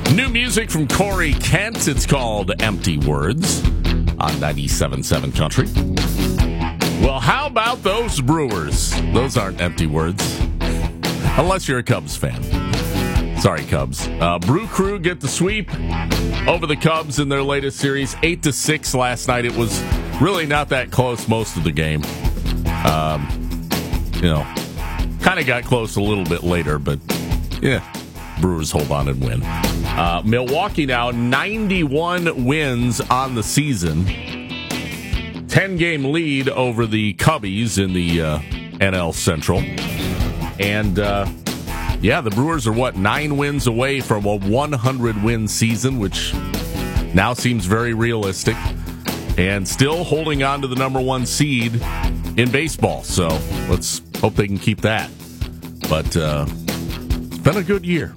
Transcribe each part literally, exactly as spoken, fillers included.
New music from Corey Kent. It's called Empty Words on ninety-seven point seven Country. Well, how about those Brewers? Those aren't empty words. Unless you're a Cubs fan. Sorry, Cubs. Uh, Brew Crew get the sweep over the Cubs in their latest series. eight to six last night. It was really not that close most of the game. Um, you know, kind of got close a little bit later, but yeah, Brewers hold on and win. Uh, Milwaukee now ninety-one wins on the season. ten-game lead over the Cubbies in the uh, N L Central. And, uh, yeah, the Brewers are, what, nine wins away from a one hundred win season, which now seems very realistic. And still holding on to the number one seed in baseball. So let's hope they can keep that. But uh, it's been a good year.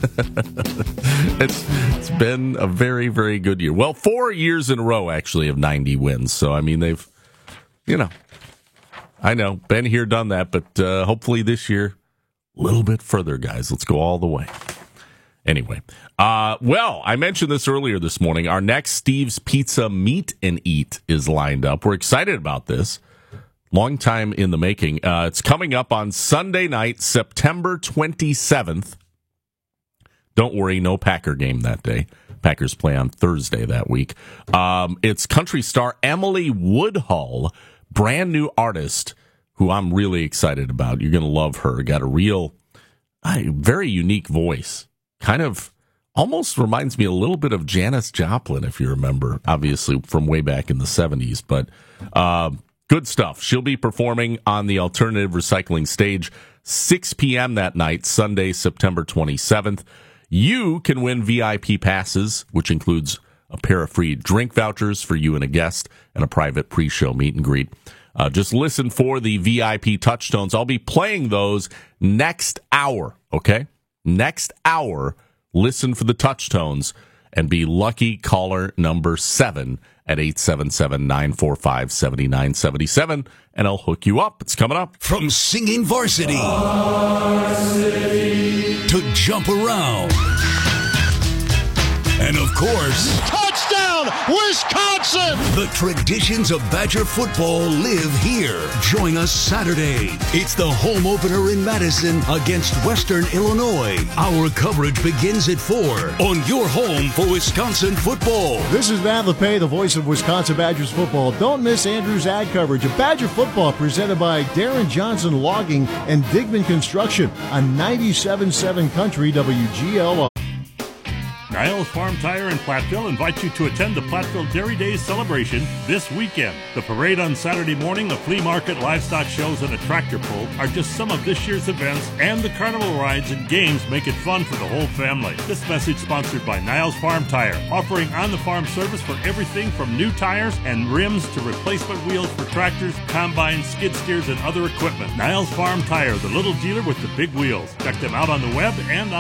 it's it's been a very, very good year. Well, four years in a row, actually, of ninety wins. So, I mean, they've, you know, I know, been here, done that. But uh, hopefully this year, a little bit further, guys. Let's go all the way. Anyway, uh, well, I mentioned this earlier this morning. Our next Steve's Pizza Meet and Eat is lined up. We're excited about this. Long time in the making. Uh, it's coming up on Sunday night, September twenty-seventh. Don't worry, no Packer game that day. Packers play on Thursday that week. Um, it's country star Emily Woodhull, brand new artist, who I'm really excited about. You're going to love her. Got a real, uh, very unique voice. Kind of almost reminds me a little bit of Janis Joplin, if you remember, obviously from way back in the seventies. But uh, good stuff. She'll be performing on the Alternative Recycling stage six p.m. that night, Sunday, September twenty-seventh. You can win V I P passes, which includes a pair of free drink vouchers for you and a guest and a private pre-show meet and greet. Uh, just listen for the V I P touchstones. I'll be playing those next hour, okay? Next hour, listen for the touchstones and be lucky caller number seven at eight seven seven, nine four five, seven nine seven seven, and I'll hook you up. It's coming up. From singing varsity, varsity to jump around, and of course, touchdown, Wisconsin! The traditions of Badger football live here. Join us Saturday. It's the home opener in Madison against Western Illinois. Our coverage begins at four on your home for Wisconsin football. This is Matt LePay, the voice of Wisconsin Badgers football. Don't miss Andrew's ad coverage of Badger football presented by Darren Johnson Logging and Digman Construction on ninety-seven point seven Country W G L. Niles Farm Tire in Platteville invites you to attend the Platteville Dairy Days celebration this weekend. The parade on Saturday morning, the flea market, livestock shows, and a tractor pull are just some of this year's events, and the carnival rides and games make it fun for the whole family. This message sponsored by Niles Farm Tire, offering on-the-farm service for everything from new tires and rims to replacement wheels for tractors, combines, skid steers, and other equipment. Niles Farm Tire, the little dealer with the big wheels. Check them out on the web and on